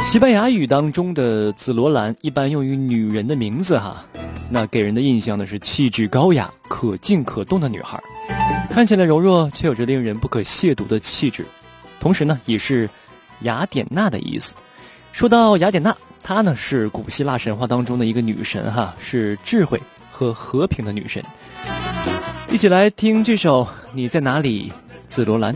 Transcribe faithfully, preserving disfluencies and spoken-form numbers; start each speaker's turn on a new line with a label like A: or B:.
A: 西班牙语当中的紫罗兰一般用于女人的名字哈，那给人的印象呢是气质高雅、可静可动的女孩，看起来柔弱却有着令人不可亵渎的气质，同时呢也是雅典娜的意思。说到雅典娜，她呢是古希腊神话当中的一个女神哈，是智慧和和平的女神。一起来听这首《你在哪里，紫罗兰》。